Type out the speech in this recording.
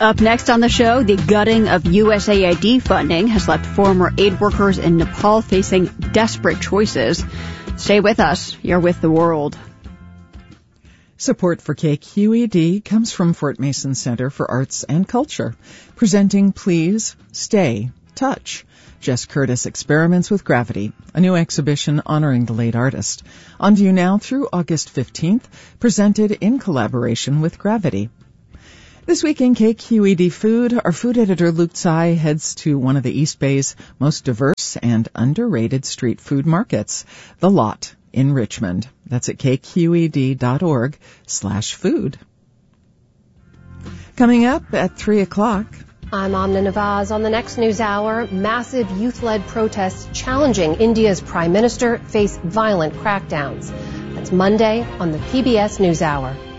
Up next on the show, the gutting of USAID funding has left former aid workers in Nepal facing desperate choices. Stay with us. You're with The World. Support for KQED comes from Fort Mason Center for Arts and Culture, presenting Please Stay, Touch. Jess Curtis Experiments with Gravity, a new exhibition honoring the late artist. On view now through August 15th, presented in collaboration with Gravity. This week in KQED Food, our food editor Luke Tsai heads to one of the East Bay's most diverse and underrated street food markets, The Lot in Richmond. That's at kqed.org/food. Coming up at 3 o'clock. I'm Amna Nawaz. On the next news hour, massive youth-led protests challenging India's prime minister face violent crackdowns. That's Monday on the PBS NewsHour.